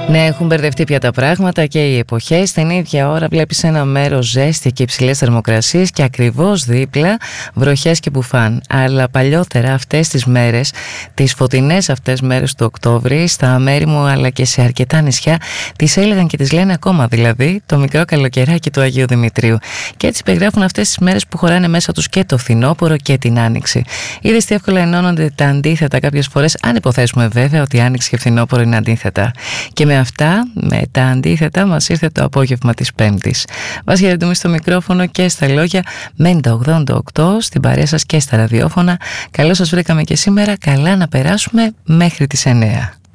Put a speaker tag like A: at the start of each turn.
A: Ναι, έχουν μπερδευτεί πια τα πράγματα και οι εποχές. Την ίδια ώρα βλέπεις ένα μέρος ζέστη και υψηλές θερμοκρασίες και ακριβώς δίπλα βροχές και μπουφάν. Αλλά παλιότερα αυτές τις μέρες, τις φωτεινές αυτές μέρες του Οκτώβρη, στα μέρη μου αλλά και σε αρκετά νησιά, τις έλεγαν και τις λένε ακόμα, δηλαδή το μικρό καλοκαιράκι του Αγίου Δημητρίου. Και έτσι περιγράφουν αυτές τις μέρες που χωράνε μέσα τους και το φθινόπωρο και την άνοιξη. Είδες τι εύκολα ενώνονται τα αντίθετα κάποιες φορές, αν υποθέσουμε βέβαια ότι άνοιξη και φθινόπωρο είναι αντίθετα. Και με αυτά, με τα αντίθετα, μας ήρθε το απόγευμα της Πέμπτης. Βάση χαιρετούμε στο μικρόφωνο και στα λόγια, μένει το 88 στην παρέα σας και στα ραδιόφωνα. Καλώς σας βρήκαμε και σήμερα, καλά να περάσουμε μέχρι τις 9.